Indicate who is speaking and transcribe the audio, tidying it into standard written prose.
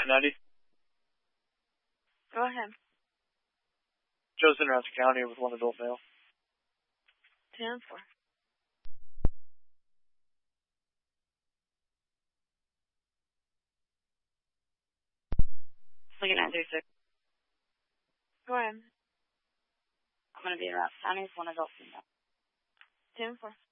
Speaker 1: 990.
Speaker 2: Go ahead.
Speaker 1: Joe's in Ramsey County with one adult male.
Speaker 2: 10-4.
Speaker 3: Looking at 36.
Speaker 2: Go ahead.
Speaker 3: I'm going to be in Ramsey County with one adult female.
Speaker 2: 10-4.